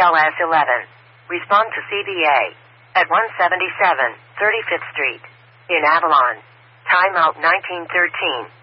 BLS 11. Respond to CBA. At 177 35th Street. In Avalon. Timeout 1913.